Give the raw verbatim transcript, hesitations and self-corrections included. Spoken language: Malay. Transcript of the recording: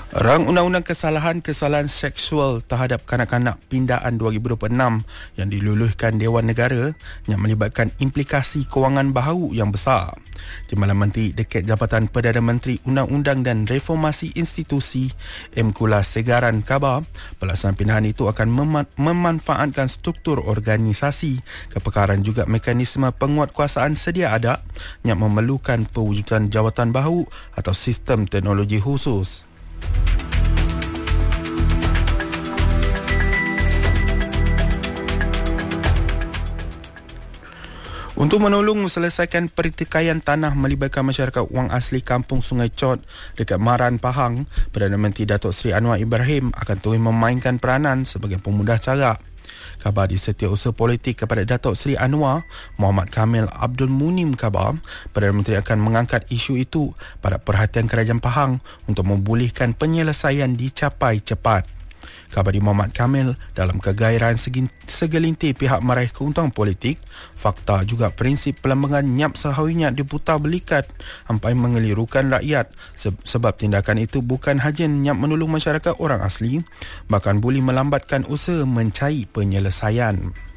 Rang Undang-Undang Kesalahan-Kesalahan Seksual Terhadap Kanak-Kanak Pindaan dua ribu dua puluh enam yang diluluhkan Dewan Negara yang melibatkan implikasi kewangan baharu yang besar. Timbalan Menteri Dekat Jabatan Perdana Menteri Undang-Undang dan Reformasi Institusi M. Kula Segaran khabar pelaksanaan pindahan itu akan mem- memanfaatkan struktur organisasi, kepekaran juga mekanisme penguatkuasaan sedia ada yang memerlukan pewujudan jawatan baharu atau sistem teknologi khusus. Untuk menolong selesaikan pertikaian tanah melibatkan masyarakat wang asli kampung Sungai Cot dekat Maran, Pahang, Perdana Menteri Datuk Seri Anwar Ibrahim akan terus memainkan peranan sebagai pemudah cara. Khabar di Setiausaha Politik kepada Datuk Seri Anwar, Muhammad Kamil Abdul Munim khabar, Perdana Menteri akan mengangkat isu itu pada perhatian Kerajaan Pahang untuk membolehkan penyelesaian dicapai cepat. Khabar di Muhammad Kamil, dalam kegairahan segelintir pihak meraih keuntungan politik, fakta juga prinsip pelambangan nyap sehawinya diputar belikat sampai mengelirukan rakyat sebab tindakan itu bukan hanya nyap menolong masyarakat orang asli, bahkan boleh melambatkan usaha mencari penyelesaian.